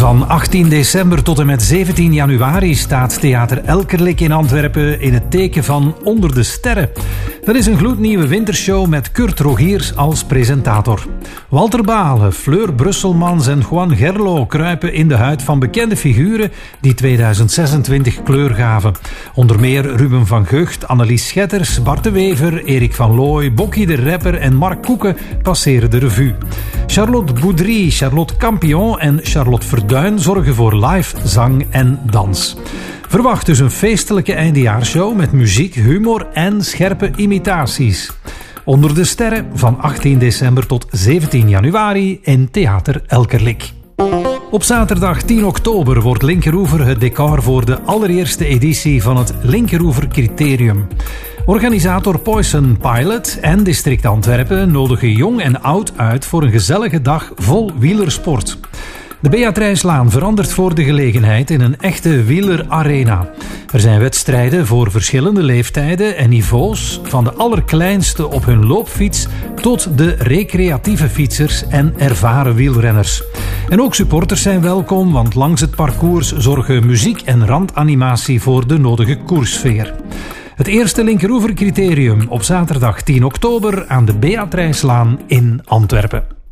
Van 18 december tot en met 17 januari staat Theater Elkerlijk in Antwerpen in het teken van Onder de Sterren. Dat is een gloednieuwe wintershow met Kurt Rogiers als presentator. Walter Balen, Fleur Brusselmans en Juan Gerlo kruipen in de huid van bekende figuren die 2026 kleur gaven. Onder meer Ruben van Gucht, Annelies Schetters, Bart de Wever, Erik van Looy, Bokkie de Rapper en Mark Koeken passeren de revue. Charlotte Boudry, Charlotte Campion en Charlotte Verduin zorgen voor live zang en dans. Verwacht dus een feestelijke eindejaarsshow met muziek, humor en scherpe imitaties. Onder de Sterren van 18 december tot 17 januari in Theater Elkerlijk. Op zaterdag 10 oktober wordt Linkeroever het decor voor de allereerste editie van het Linkeroever Criterium. Organisator Poison Pilot en District Antwerpen nodigen jong en oud uit voor een gezellige dag vol wielersport. De Beatrijslaan verandert voor de gelegenheid in een echte wielerarena. Er zijn wedstrijden voor verschillende leeftijden en niveaus, van de allerkleinste op hun loopfiets tot de recreatieve fietsers en ervaren wielrenners. En ook supporters zijn welkom, want langs het parcours zorgen muziek en randanimatie voor de nodige koerssfeer. Het eerste Linkeroever Criterium op zaterdag 10 oktober aan de Beatrijslaan in Antwerpen.